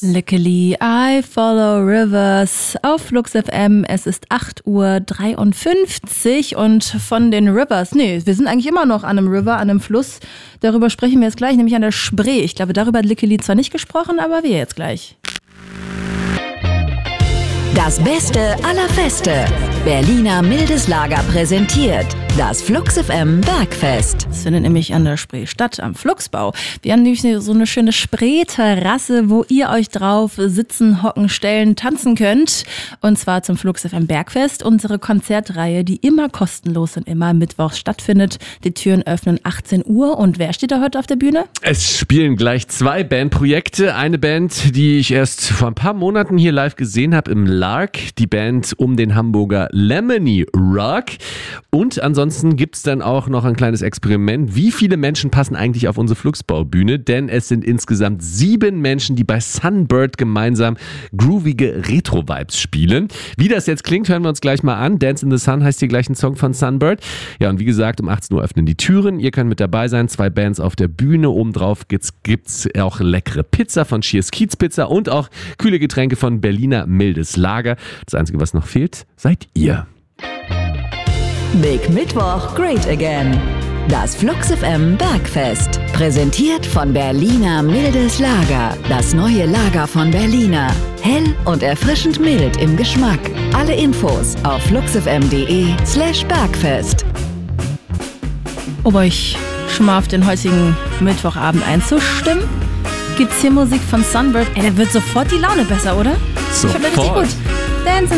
Luckily I follow rivers auf Flux FM. Es ist 8:53 Uhr und von den Rivers, wir sind eigentlich immer noch an einem River, an einem Fluss. Darüber sprechen wir jetzt gleich, nämlich an der Spree. Ich glaube, darüber hat Luckily zwar nicht gesprochen, aber wir jetzt gleich. Das Beste aller Feste. Berliner Mildes Lager präsentiert das Flux FM Bergfest. Es findet nämlich an der Spree statt, am Fluxbau. Wir haben nämlich so eine schöne Spree-Terrasse, wo ihr euch drauf sitzen, hocken, stellen, tanzen könnt. Und zwar zum Flux FM Bergfest, unsere Konzertreihe, die immer kostenlos und immer mittwochs stattfindet. Die Türen öffnen 18 Uhr. Und wer steht da heute auf der Bühne? Es spielen gleich 2 Bandprojekte. Eine Band, die ich erst vor ein paar Monaten hier live gesehen habe im Lark. Die Band um den Hamburger Lemony Rock. Und ansonsten gibt es dann auch noch ein kleines Experiment. Wie viele Menschen passen eigentlich auf unsere Fluxbaubühne? Denn es sind insgesamt 7 Menschen, die bei Sunbird gemeinsam groovige Retro-Vibes spielen. Wie das jetzt klingt, hören wir uns gleich mal an. Dance in the Sun heißt hier gleich ein Song von Sunbird. Ja, und wie gesagt, um 18 Uhr öffnen die Türen. Ihr könnt mit dabei sein. 2 Bands auf der Bühne. Obendrauf gibt's auch leckere Pizza von Cheers Kiez Pizza und auch kühle Getränke von Berliner Mildes Lager. Das Einzige, was noch fehlt, seid ihr. Big Mittwoch, Great Again. Das Flux FM Bergfest. Präsentiert von Berliner Mildes Lager. Das neue Lager von Berliner. Hell und erfrischend mild im Geschmack. Alle Infos auf fluxfm.de/Bergfest. Um euch schon mal auf den heutigen Mittwochabend einzustimmen, gibt's hier Musik von Sunbird. Da wird sofort die Laune besser, oder? Sofort. Ich finde das richtig gut. Dance